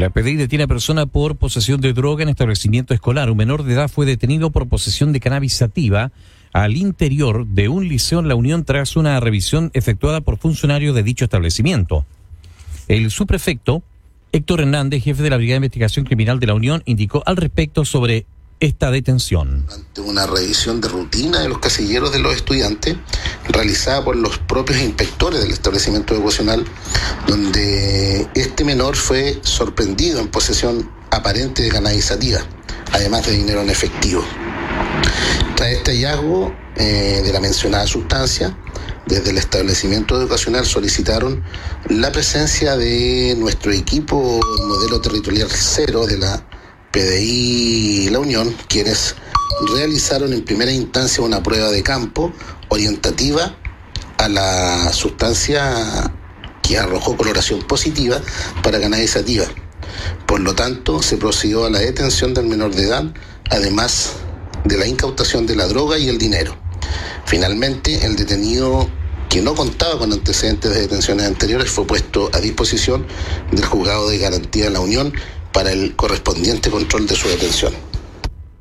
La PDI detiene a persona por posesión de droga en establecimiento escolar. Un menor de edad fue detenido por posesión de cannabis sativa al interior de un liceo en La Unión tras una revisión efectuada por funcionarios de dicho establecimiento. El subprefecto Héctor Hernández, jefe de la Brigada de Investigación Criminal de La Unión, indicó al respecto sobre esta detención. Ante una revisión de rutina de los casilleros de los estudiantes, realizada por los propios inspectores del establecimiento educacional, donde este menor fue sorprendido en posesión aparente de cannabis sativa, además de dinero en efectivo. Tras este hallazgo de la mencionada sustancia, desde el establecimiento educacional solicitaron la presencia de nuestro equipo modelo territorial 0 de la PDI La Unión, quienes realizaron en primera instancia una prueba de campo orientativa a la sustancia que arrojó coloración positiva para cannabis sativa. Por lo tanto, se procedió a la detención del menor de edad, además de la incautación de la droga y el dinero. Finalmente, el detenido, que no contaba con antecedentes de detenciones anteriores, fue puesto a disposición del Juzgado de Garantía de La Unión para el correspondiente control de su detención.